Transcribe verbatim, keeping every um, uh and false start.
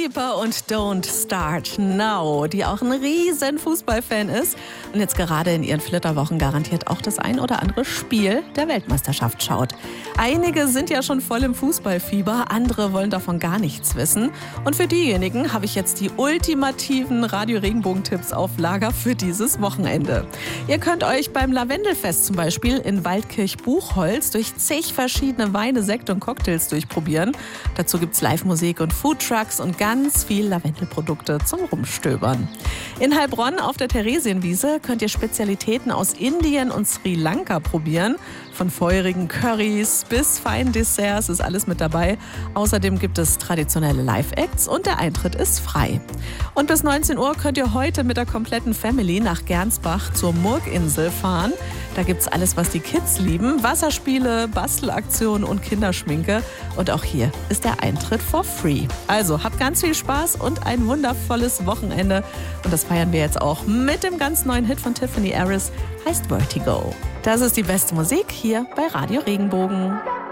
Lipa und Don't Start Now, die auch ein riesen Fußballfan ist und jetzt gerade in ihren Flitterwochen garantiert auch das ein oder andere Spiel der Weltmeisterschaft schaut. Einige sind ja schon voll im Fußballfieber, andere wollen davon gar nichts wissen. Und für diejenigen habe ich jetzt die ultimativen Radio-Regenbogen-Tipps auf Lager für dieses Wochenende. Ihr könnt euch beim Lavendelfest zum Beispiel in Waldkirch-Buchholz durch zig verschiedene Weine, Sekte und Cocktails durchprobieren. Dazu gibt's Live-Musik und Foodtrucks und ganz viel Lavendelprodukte zum Rumstöbern. In Heilbronn auf der Theresienwiese könnt ihr Spezialitäten aus Indien und Sri Lanka probieren. Von feurigen Currys bis feinen Desserts ist alles mit dabei. Außerdem gibt es traditionelle Live-Acts und der Eintritt ist frei. Und bis neunzehn Uhr könnt ihr heute mit der kompletten Family nach Gernsbach zur Murginsel fahren. Da gibt's alles, was die Kids lieben. Wasserspiele, Bastelaktionen und Kinderschminke. Und auch hier ist der Eintritt for free. Also habt ganz viel Spaß und ein wundervolles Wochenende. Und das feiern wir jetzt auch mit dem ganz neuen Hit von Tiffany Harris, heißt Vertigo. Das ist die beste Musik hier bei Radio Regenbogen.